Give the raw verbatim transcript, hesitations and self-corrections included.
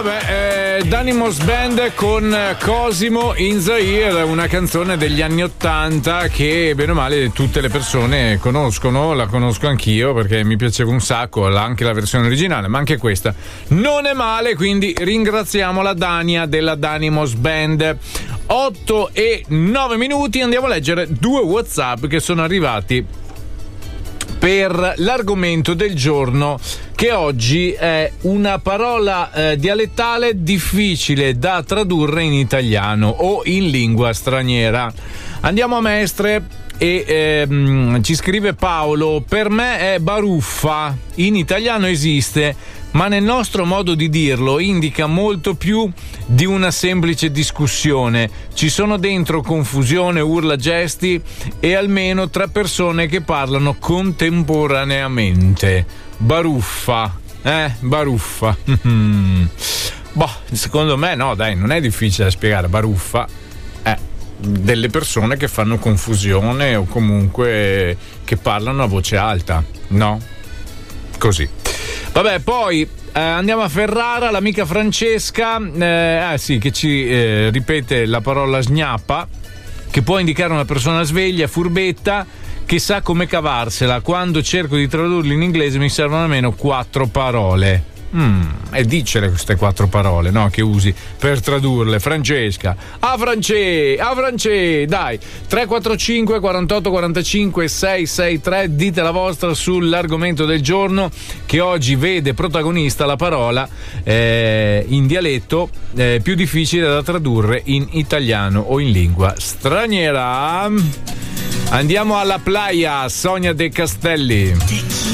vabbè, eh, Danimos Band con Cosimo in Zaire, una canzone degli anni ottanta che bene o male tutte le persone conoscono, la conosco anch'io perché mi piaceva un sacco, anche la versione originale, ma anche questa non è male, quindi ringraziamo la Dania della Danimos Band. otto e nove minuti, andiamo a leggere due WhatsApp che sono arrivati per l'argomento del giorno, che oggi è una parola eh, dialettale difficile da tradurre in italiano o in lingua straniera. Andiamo a Mestre e ehm, ci scrive Paolo: per me è baruffa, in italiano esiste, ma nel nostro modo di dirlo indica molto più di una semplice discussione. Ci sono dentro confusione, urla, gesti e almeno tre persone che parlano contemporaneamente. Baruffa, eh, baruffa. Boh, secondo me no, dai, non è difficile da spiegare. Baruffa è delle persone che fanno confusione o comunque che parlano a voce alta, no? Così. Vabbè, poi eh, andiamo a Ferrara, l'amica Francesca, eh, eh sì, che ci eh, ripete la parola sgnappa, che può indicare una persona sveglia, furbetta, che sa come cavarsela. Quando cerco di tradurli in inglese mi servono almeno quattro parole. Mm, e dicele queste quattro parole, no, che usi per tradurle, Francesca. A France, a France, dai. tre quattro cinque quarantotto quarantacinque sei sei tre, dite la vostra sull'argomento del giorno, che oggi vede protagonista la parola eh, in dialetto eh, più difficile da tradurre in italiano o in lingua straniera. Andiamo alla playa, Sonia De Castelli.